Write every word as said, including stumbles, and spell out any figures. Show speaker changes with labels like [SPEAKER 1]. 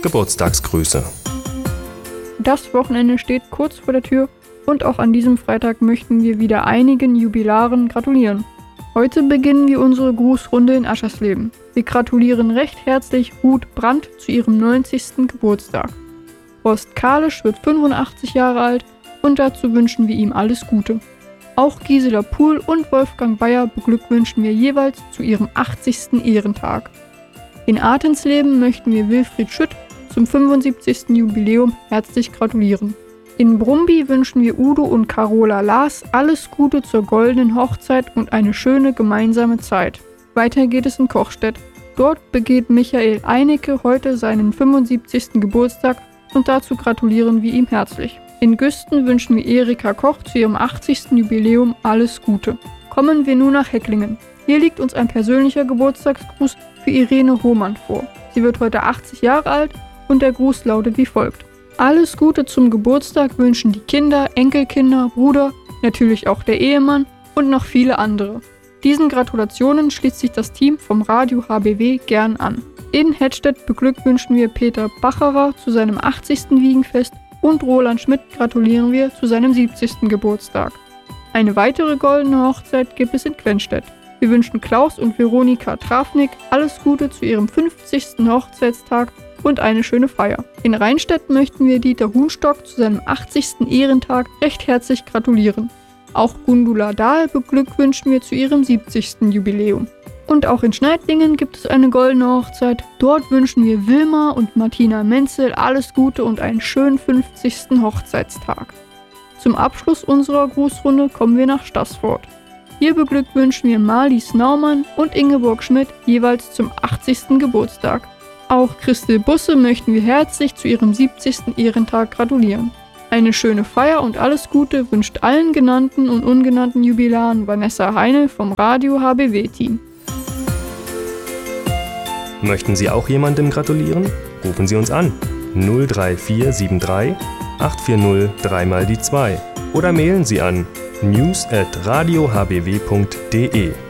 [SPEAKER 1] Geburtstagsgrüße.
[SPEAKER 2] Das Wochenende steht kurz vor der Tür und auch an diesem Freitag möchten wir wieder einigen Jubilaren gratulieren. Heute beginnen wir unsere Grußrunde in Aschersleben. Wir gratulieren recht herzlich Ruth Brandt zu ihrem neunzigsten Geburtstag. Horst Kalisch wird fünfundachtzig Jahre alt und dazu wünschen wir ihm alles Gute. Auch Gisela Puhl und Wolfgang Bayer beglückwünschen wir jeweils zu ihrem achtzigsten Ehrentag. In Artensleben möchten wir Wilfried Schütt zum fünfundsiebzigsten Jubiläum herzlich gratulieren. In Brumby wünschen wir Udo und Carola Lars alles Gute zur goldenen Hochzeit und eine schöne gemeinsame Zeit. Weiter geht es in Kochstedt. Dort begeht Michael Einecke heute seinen fünfundsiebzigsten Geburtstag und dazu gratulieren wir ihm herzlich. In Güsten wünschen wir Erika Koch zu ihrem achtzigsten Jubiläum alles Gute. Kommen wir nun nach Hecklingen. Hier liegt uns ein persönlicher Geburtstagsgruß für Irene Hohmann vor. Sie wird heute achtzig Jahre alt und der Gruß lautet wie folgt. Alles Gute zum Geburtstag wünschen die Kinder, Enkelkinder, Bruder, natürlich auch der Ehemann und noch viele andere. Diesen Gratulationen schließt sich das Team vom Radio H B W gern an. In Hettstedt beglückwünschen wir Peter Bacherer zu seinem achtzigsten Wiegenfest und Roland Schmidt gratulieren wir zu seinem siebzigsten Geburtstag. Eine weitere goldene Hochzeit gibt es in Quenstedt. Wir wünschen Klaus und Veronika Trafnik alles Gute zu ihrem fünfzigsten Hochzeitstag und eine schöne Feier. In Rheinstedt möchten wir Dieter Huhnstock zu seinem achtzigsten Ehrentag recht herzlich gratulieren. Auch Gundula Dahl beglückwünschen wir zu ihrem siebzigsten Jubiläum. Und auch in Schneidlingen gibt es eine goldene Hochzeit. Dort wünschen wir Wilma und Martina Menzel alles Gute und einen schönen fünfzigsten Hochzeitstag. Zum Abschluss unserer Grußrunde kommen wir nach Staßfurt. Hier beglückwünschen wir Marlies Naumann und Ingeborg Schmidt jeweils zum achtzigsten Geburtstag. Auch Christel Busse möchten wir herzlich zu ihrem siebzigsten Ehrentag gratulieren. Eine schöne Feier und alles Gute wünscht allen genannten und ungenannten Jubilaren Vanessa Heine vom Radio H B W-Team.
[SPEAKER 1] Möchten Sie auch jemandem gratulieren? Rufen Sie uns an null drei vier sieben drei acht vier null drei mal die zwei oder mailen Sie an news at radio h b w punkt d e.